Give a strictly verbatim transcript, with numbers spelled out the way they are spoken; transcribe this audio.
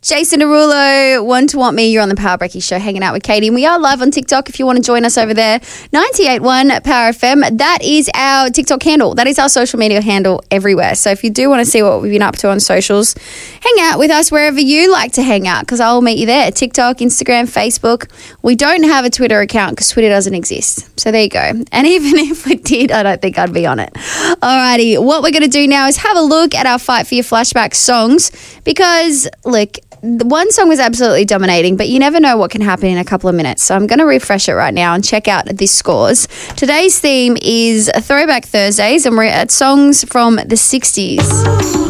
Jason Derulo, One to Want Me. You're on the Power Breaky Show hanging out with Katie. And we are live on TikTok if you want to join us over there. ninety-eight point one Power F M. That is our TikTok handle. That is our social media handle everywhere. So if you do want to see what we've been up to on socials, hang out with us wherever you like to hang out because I'll meet you there. TikTok, Instagram, Facebook. We don't have a Twitter account because Twitter doesn't exist. So there you go. And even if we did, I don't think I'd be on it. Alrighty, what we're going to do now is have a look at our Fight for Your Flashback songs because, look, the one song was absolutely dominating, but you never know what can happen in a couple of minutes. So I'm going to refresh it right now and check out these scores. Today's theme is Throwback Thursdays, and we're at songs from the sixties.